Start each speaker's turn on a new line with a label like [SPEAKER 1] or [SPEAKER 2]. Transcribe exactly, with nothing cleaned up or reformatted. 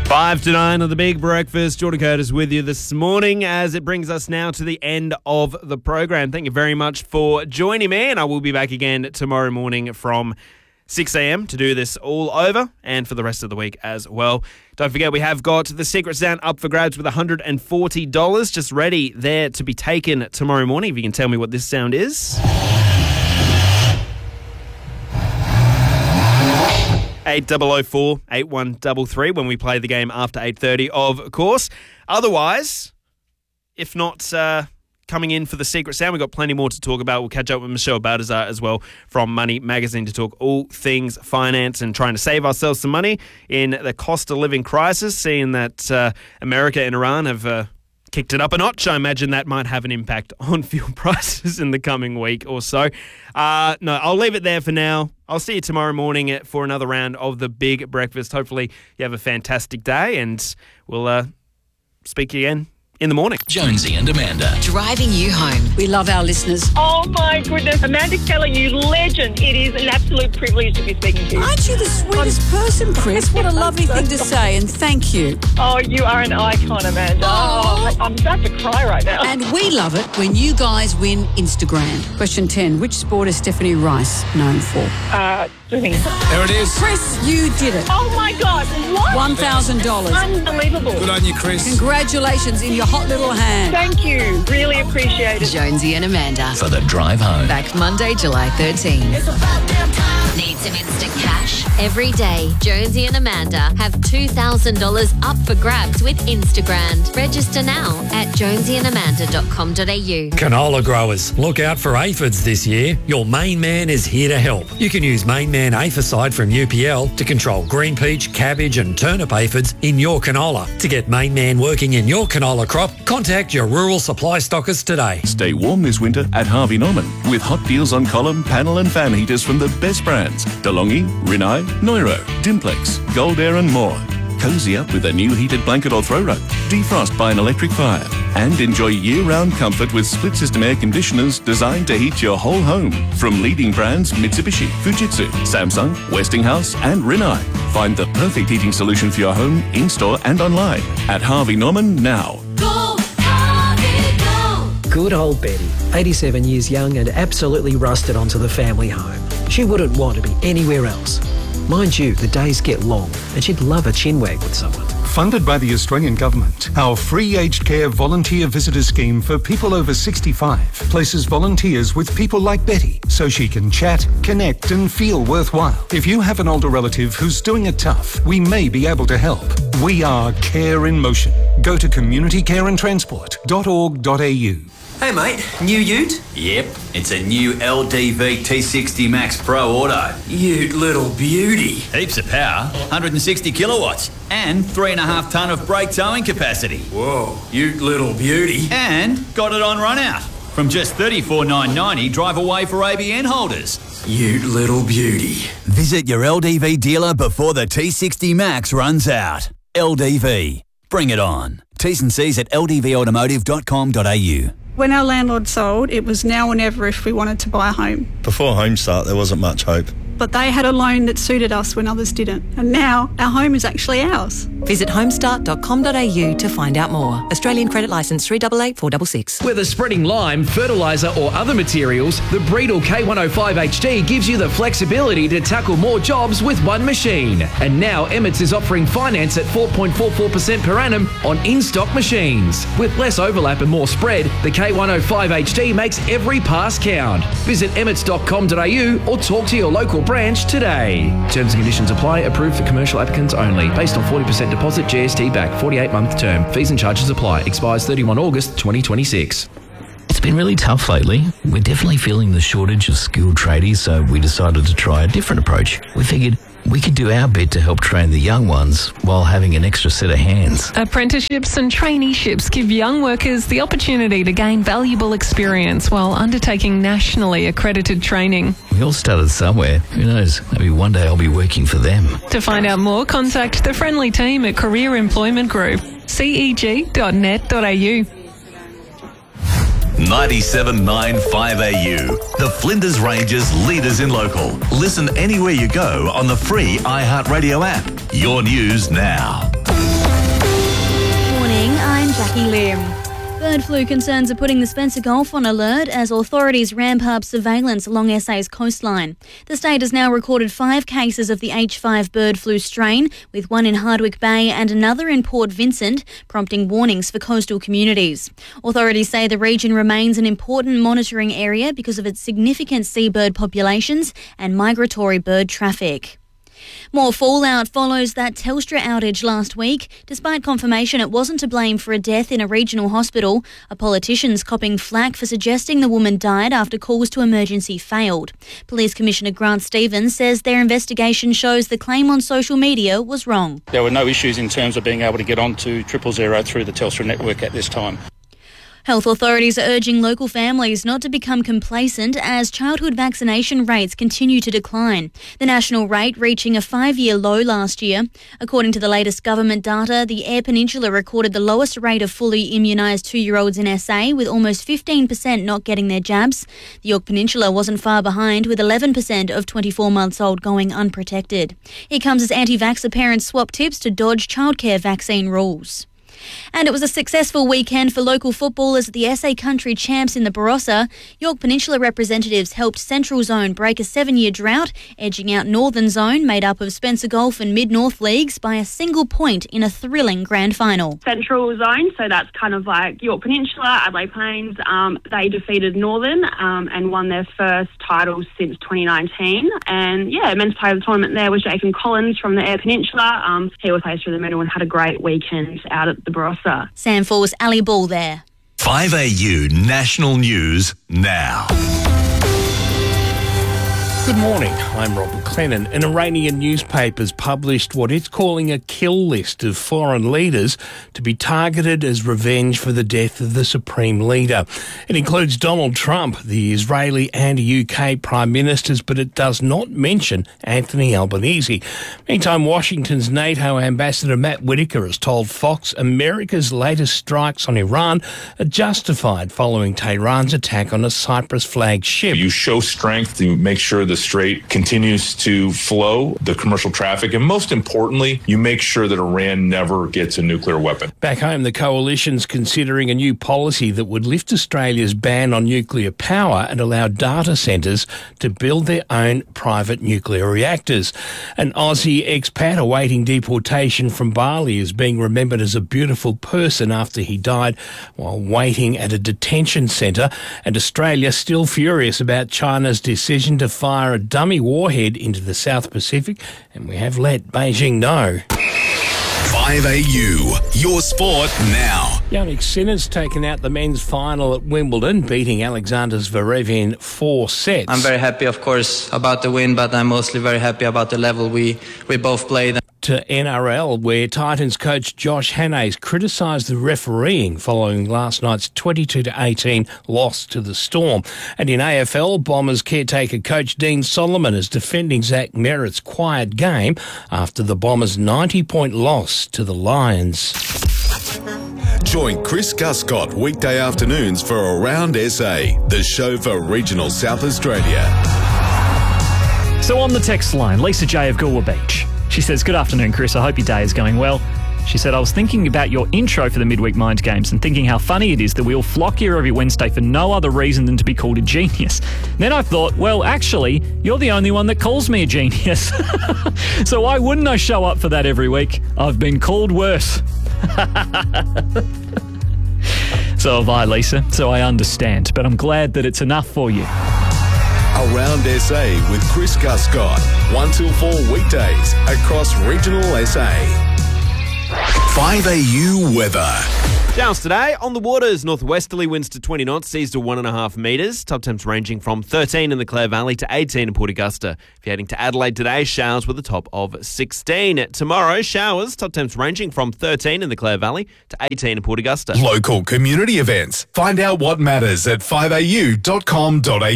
[SPEAKER 1] Five to nine of the Big Breakfast. Jordan Curtis with you this morning as it brings us now to the end of the program. Thank you very much for joining me, and I will be back again tomorrow morning from six a.m. to do this all over and for the rest of the week as well. Don't forget, we have got the secret sound up for grabs with one hundred forty dollars just ready there to be taken tomorrow morning. If you can tell me what this sound is. eight double oh four, eight one three three when we play the game after eight thirty, of course. Otherwise, if not uh, coming in for the secret sound, we've got plenty more to talk about. We'll catch up with Michelle Baltazar as well from Money Magazine to talk all things finance and trying to save ourselves some money in the cost of living crisis, seeing that uh, America and Iran have uh, kicked it up a notch. I imagine that might have an impact on fuel prices in the coming week or so. Uh, no, I'll leave it there for now. I'll see you tomorrow morning for another round of the Big Breakfast. Hopefully you have a fantastic day, and we'll uh, speak again in the morning.
[SPEAKER 2] Jonesy and Amanda.
[SPEAKER 3] Driving you home. We love our listeners.
[SPEAKER 4] Oh my goodness. Amanda Keller, you legend. It is an absolute privilege to be speaking to you.
[SPEAKER 3] Aren't you the sweetest I'm... person, Chris? What a lovely so thing to say, and thank you.
[SPEAKER 4] Oh, you are an icon, Amanda. Oh, oh I'm about to cry right now.
[SPEAKER 3] And we love it when you guys win Instagram. Question ten. Which sport is Stephanie Rice known for?
[SPEAKER 4] Uh, swimming.
[SPEAKER 5] There it is.
[SPEAKER 3] Chris, you did it.
[SPEAKER 4] Oh my God. What?
[SPEAKER 3] one thousand dollars.
[SPEAKER 4] Unbelievable.
[SPEAKER 5] Good on you, Chris.
[SPEAKER 3] Congratulations in your hot little hand.
[SPEAKER 4] Thank you. Really appreciate it.
[SPEAKER 2] Jonesy and Amanda for the drive home. Back Monday, July thirteenth.
[SPEAKER 6] It's about damn time. Need some instant cash? Every day, Jonesy and Amanda have two thousand dollars up for grabs with Instagram. Register now at jonesy and amanda dot com dot a u.
[SPEAKER 7] Canola growers, look out for aphids this year. Your Main Man is here to help. You can use Main Man Aphicide from U P L to control green peach, cabbage and turnip aphids in your canola. To get Main Man working in your canola crop, contact your rural supply stockers today.
[SPEAKER 8] Stay warm this winter at Harvey Norman with hot deals on column, panel and fan heaters from the best brands: DeLonghi, Rinnai, Neuro, Dimplex, Gold Air and more. Cozy up with a new heated blanket or throw rug. Defrost by an electric fire. And enjoy year-round comfort with split-system air conditioners designed to heat your whole home. From leading brands Mitsubishi, Fujitsu, Samsung, Westinghouse and Rinnai. Find the perfect heating solution for your home, in-store and online at Harvey Norman now.
[SPEAKER 6] Go, Harvey, go!
[SPEAKER 9] Good old Betty, eighty-seven years young and absolutely rusted onto the family home. She wouldn't want to be anywhere else. Mind you, the days get long and she'd love a chinwag with someone.
[SPEAKER 10] Funded by the Australian Government, our free aged care volunteer visitor scheme for people over sixty-five places volunteers with people like Betty so she can chat, connect and feel worthwhile. If you have an older relative who's doing it tough, we may be able to help. We are Care in Motion. Go to community care and transport dot org dot a u.
[SPEAKER 11] Hey mate, new ute?
[SPEAKER 12] Yep, it's a new L D V T sixty Max Pro Auto.
[SPEAKER 11] Ute little beauty.
[SPEAKER 12] Heaps of power, one hundred sixty kilowatts, and three and a half tonne of brake towing capacity.
[SPEAKER 11] Whoa, ute little beauty.
[SPEAKER 12] And got it on run out. From just thirty-four thousand nine hundred ninety, drive away for A B N holders.
[SPEAKER 11] Ute little beauty.
[SPEAKER 13] Visit your L D V dealer before the T sixty Max runs out. L D V. Bring it on. T's and C's at l d v automotive dot com dot a u.
[SPEAKER 14] When our landlord sold, it was now or never if we wanted to buy a home.
[SPEAKER 15] Before Homestart, there wasn't much hope.
[SPEAKER 14] But they had a loan that suited us when others didn't. And now our home is actually ours.
[SPEAKER 16] Visit homestart dot com dot a u to find out more. Australian credit licence three eight eight four six six.
[SPEAKER 17] Whether spreading lime, fertiliser or other materials, the Breedle K one oh five H D gives you the flexibility to tackle more jobs with one machine. And now Emmets is offering finance at four point four four percent per annum on in-stock machines. With less overlap and more spread, the K one oh five H D makes every pass count. Visit emmets dot com dot a u or talk to your local branch today. Terms and conditions apply. Approved for commercial applicants only. Based on forty percent deposit, G S T back, forty-eight month term. Fees and charges apply. Expires thirty-first of August twenty twenty-six.
[SPEAKER 2] It's been really tough lately. We're definitely feeling the shortage of skilled tradies, so we decided to try a different approach. We figured we could do our bit to help train the young ones while having an extra set of hands.
[SPEAKER 18] Apprenticeships and traineeships give young workers the opportunity to gain valuable experience while undertaking nationally accredited training.
[SPEAKER 2] We all started somewhere. Who knows? Maybe one day I'll be working for them.
[SPEAKER 18] To find out more, contact the friendly team at Career Employment Group, c e g dot net dot a u.
[SPEAKER 19] ninety-seven point nine five A U. The Flinders Ranges leaders in local. Listen anywhere you go on the free iHeartRadio app. Your news now.
[SPEAKER 5] Jackie Lim. Bird flu concerns are putting the Spencer Gulf on alert as authorities ramp up surveillance along S A's coastline. The state has now recorded five cases of the H five bird flu strain, with one in Hardwick Bay and another in Port Vincent, prompting warnings for coastal communities. Authorities say the region remains an important monitoring area because of its significant seabird populations and migratory bird traffic. More fallout follows that Telstra outage last week. Despite confirmation it wasn't to blame for a death in a regional hospital, a politician's copping flack for suggesting the woman died after calls to emergency failed. Police Commissioner Grant Stevens says their investigation shows the claim on social media was wrong.
[SPEAKER 20] There were no issues in terms of being able to get onto triple zero through the Telstra network at this time.
[SPEAKER 5] Health authorities are urging local families not to become complacent as childhood vaccination rates continue to decline, the national rate reaching a five-year low last year. According to the latest government data, the Eyre Peninsula recorded the lowest rate of fully immunised two-year-olds in S A, with almost fifteen percent not getting their jabs. The Yorke Peninsula wasn't far behind, with eleven percent of twenty-four months old going unprotected. It comes as anti-vaxxer parents swap tips to dodge childcare vaccine rules. And it was a successful weekend for local footballers at the S A Country Champs in the Barossa. Yorke Peninsula representatives helped Central Zone break a seven-year drought, edging out Northern Zone, made up of Spencer Gulf and Mid-North Leagues, by a single point in a thrilling grand final.
[SPEAKER 21] Central Zone, so that's kind of like Yorke Peninsula, Adelaide Plains, um, they defeated Northern um, and won their first title since twenty nineteen. And yeah, men's player of the tournament there was Jason Collins from the Eyre Peninsula. Um, he was placed for the medal and had a great weekend out at the Barossa.
[SPEAKER 5] Sam Four's Ali Ball there.
[SPEAKER 19] five A U National News now.
[SPEAKER 22] Good morning, I'm Rob McLennan. An Iranian newspaper's published what it's calling a kill list of foreign leaders to be targeted as revenge for the death of the Supreme Leader. It includes Donald Trump, the Israeli and U K Prime Ministers, but it does not mention Anthony Albanese. Meantime, Washington's NATO Ambassador Matt Whitaker has told Fox America's latest strikes on Iran are justified following Tehran's attack on a Cyprus flagged ship.
[SPEAKER 23] You show strength to make sure the strait continues to flow, the commercial traffic, and most importantly, you make sure that Iran never gets a nuclear weapon.
[SPEAKER 22] Back home, the coalition's considering a new policy that would lift Australia's ban on nuclear power and allow data centres to build their own private nuclear reactors. An Aussie expat awaiting deportation from Bali is being remembered as a beautiful person after he died while waiting at a detention centre, and Australia still furious about China's decision to fire a dummy warhead into the South Pacific, and we have let Beijing know.
[SPEAKER 19] five A U, your sport now.
[SPEAKER 22] Yannick Sinner's taken out the men's final at Wimbledon, beating Alexander Zverev in four sets.
[SPEAKER 24] I'm very happy, of course, about the win, but I'm mostly very happy about the level we, we both played.
[SPEAKER 22] To N R L, where Titans coach Josh Hannay criticised the refereeing following last night's twenty-two to eighteen loss to the Storm. And in A F L, Bombers caretaker coach Dean Solomon is defending Zach Merritt's quiet game after the Bombers' ninety-point loss to the Lions.
[SPEAKER 25] Join Chris Guscott weekday afternoons for Around S A, the show for regional South Australia.
[SPEAKER 26] So on the text line, Lisa J of Goolwa Beach. She says, good afternoon, Chris. I hope your day is going well. She said, I was thinking about your intro for the Midweek Mind Games and thinking how funny it is that we all flock here every Wednesday for no other reason than to be called a genius. Then I thought, well, actually, you're the only one that calls me a genius. So why wouldn't I show up for that every week? I've been called worse. So have I, Lisa. So I understand. But I'm glad that it's enough for you.
[SPEAKER 25] Around S A with Chris Guscott, one till four weekdays across regional S A. five A U weather.
[SPEAKER 1] Downs today on the waters. Northwesterly winds to twenty knots, seas to one and a half metres. Top temps ranging from thirteen in the Clare Valley to eighteen in Port Augusta. If you're heading to Adelaide today, showers with a top of sixteen. Tomorrow, showers, top temps ranging from thirteen in the Clare Valley to eighteen in Port Augusta.
[SPEAKER 25] Local community events. Find out what matters at five A U dot com dot A U.